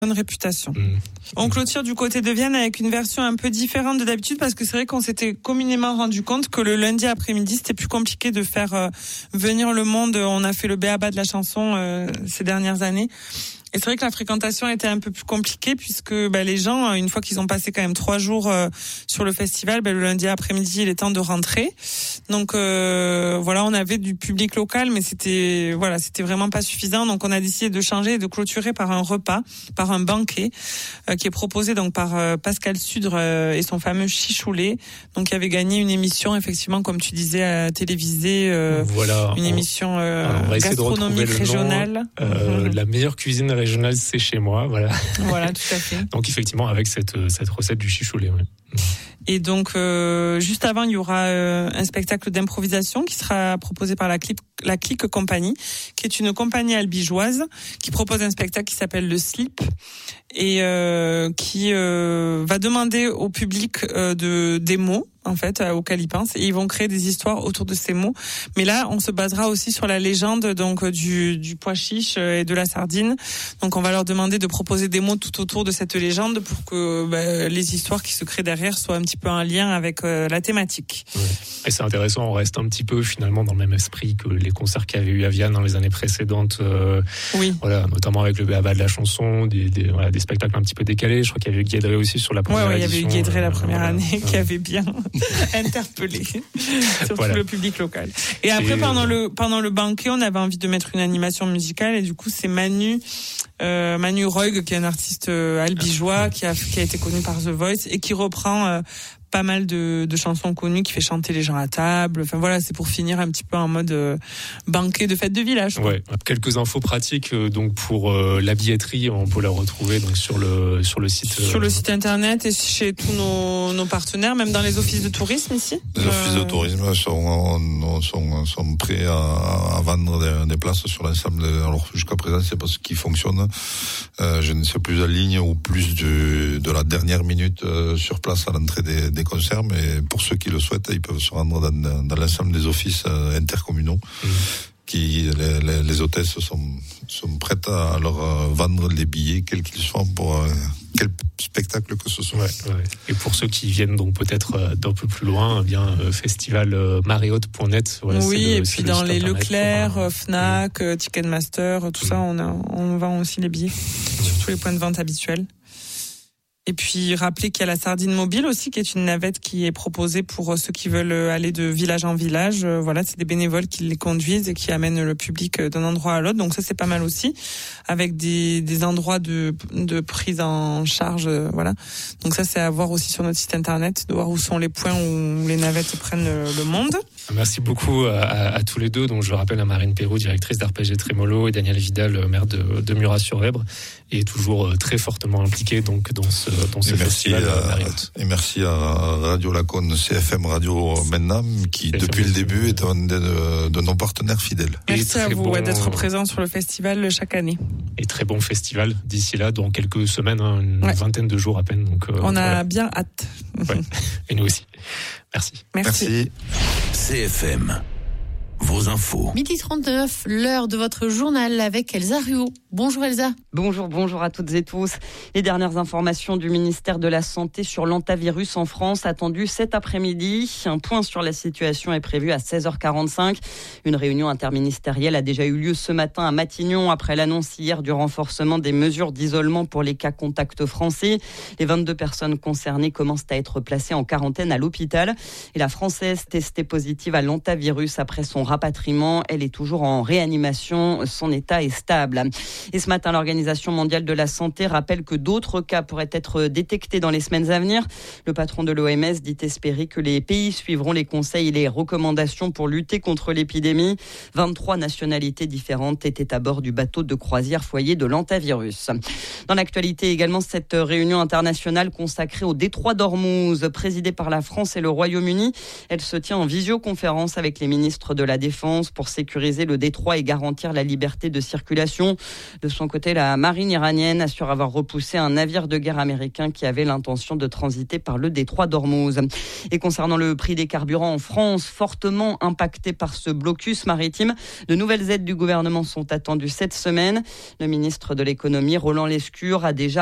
bonne réputation. On clôture du côté de Vienne avec une version un peu différente de d'habitude parce que c'est vrai qu'on s'était communément rendu compte que le lundi après-midi c'était plus compliqué de faire venir le monde. On a fait le b.a.-ba de la chanson ces dernières années. Et c'est vrai que la fréquentation était un peu plus compliquée puisque les gens, une fois qu'ils ont passé quand même 3 jours sur le festival, le lundi après-midi, il est temps de rentrer. Donc on avait du public local, mais c'était vraiment pas suffisant. Donc on a décidé de changer et de clôturer par un repas, par un banquet qui est proposé donc par Pascal Sudre et son fameux chichoulet. Donc qui avait gagné une émission effectivement, comme tu disais, télévisée, une émission gastronomique régionale. La meilleure cuisine régionale, c'est chez moi, voilà. Voilà, tout à fait. Donc effectivement, avec cette recette du chichoulet. Ouais. Et donc, juste avant, il y aura un spectacle d'improvisation qui sera proposé par la Clique Compagnie, qui est une compagnie albigeoise qui propose un spectacle qui s'appelle Le Slip et qui va demander au public des mots, en fait, auxquels ils pensent, et ils vont créer des histoires autour de ces mots. Mais là, on se basera aussi sur la légende donc du pois chiche et de la sardine. Donc, on va leur demander de proposer des mots tout autour de cette légende pour que les histoires qui se créent derrière soient un petit peu en lien avec la thématique. Ouais. Et c'est intéressant, on reste un petit peu finalement dans le même esprit que les concerts qu'il y avait eu à Vienne dans les années précédentes. Oui. Voilà, notamment avec le b.a.-ba de la chanson, des spectacles un petit peu décalés. Je crois qu'il y avait eu Guédré aussi sur la première édition. Il y avait eu Guédré la première année qui avait bien interpellé surtout le public local. Et après, pendant le banquet, on avait envie de mettre une animation musicale et du coup, c'est Manu Roig, qui est un artiste albigeois qui a été connu par The Voice et qui reprend pas mal de chansons connues, qui fait chanter les gens à table. Enfin voilà, c'est pour finir un petit peu en mode banquet de fête de village. Ouais. Quelques infos pratiques donc pour la billetterie, on peut la retrouver donc sur le site. Sur le site internet et chez tous nos partenaires, même dans les offices de tourisme ici. Les offices de tourisme sont prêts à vendre des places sur l'ensemble. Alors jusqu'à présent, c'est pas ce qui fonctionne. Je ne sais plus en ligne ou plus de la dernière minute sur place à l'entrée des concerts, mais pour ceux qui le souhaitent, ils peuvent se rendre dans l'ensemble des offices intercommunaux. Les hôtesses sont prêtes à leur vendre les billets, quels qu'ils soient, pour quel spectacle que ce soit. Ouais. Et pour ceux qui viennent donc peut-être d'un peu plus loin, festival marriott.net. Et puis dans les Leclerc, Fnac, Ticketmaster, tout ça, on vend aussi les billets sur tous les points de vente habituels. Et puis rappeler qu'il y a la Sardine Mobile aussi, qui est une navette qui est proposée pour ceux qui veulent aller de village en village. C'est des bénévoles qui les conduisent et qui amènent le public d'un endroit à l'autre. Donc ça, c'est pas mal aussi, avec des endroits de prise en charge. Donc ça, c'est à voir aussi sur notre site internet, de voir où sont les points où les navettes prennent le monde. Merci beaucoup à tous les deux. Donc je rappelle à Marine Perroux, directrice d'Arpège et Trémolo, et Daniel Vidal, maire de Murat-sur-Ebre, et toujours très fortement impliqué donc dans ce festival Marriott. Et merci à Radio Laconne, CFM Radio maintenant, qui depuis le début est un de nos partenaires fidèles. Merci à vous d'être présents sur le festival chaque année. Et très bon festival d'ici là, dans quelques semaines, une vingtaine de jours à peine. Donc, on a bien hâte. Ouais. Et nous aussi. Merci. CFM. Vos infos. 12h39, l'heure de votre journal avec Elsa Ruot. Bonjour Elsa. Bonjour à toutes et tous. Les dernières informations du ministère de la Santé sur l'hantavirus en France attendues cet après-midi. Un point sur la situation est prévu à 16h45. Une réunion interministérielle a déjà eu lieu ce matin à Matignon après l'annonce hier du renforcement des mesures d'isolement pour les cas contacts français. Les 22 personnes concernées commencent à être placées en quarantaine à l'hôpital. Et la Française testée positive à l'hantavirus après son rapatriement, elle est toujours en réanimation. Son état est stable. Et ce matin, l'Organisation mondiale de la santé rappelle que d'autres cas pourraient être détectés dans les semaines à venir. Le patron de l'OMS dit espérer que les pays suivront les conseils et les recommandations pour lutter contre l'épidémie. 23 nationalités différentes étaient à bord du bateau de croisière foyer de l'hantavirus. Dans l'actualité également, cette réunion internationale consacrée au détroit d'Ormuz, présidée par la France et le Royaume-Uni. Elle se tient en visioconférence avec les ministres de la défense pour sécuriser le détroit et garantir la liberté de circulation. De son côté, la marine iranienne assure avoir repoussé un navire de guerre américain qui avait l'intention de transiter par le détroit d'Ormuz. Et concernant le prix des carburants en France, fortement impacté par ce blocus maritime, de nouvelles aides du gouvernement sont attendues cette semaine. Le ministre de l'économie, Roland Lescure, a déjà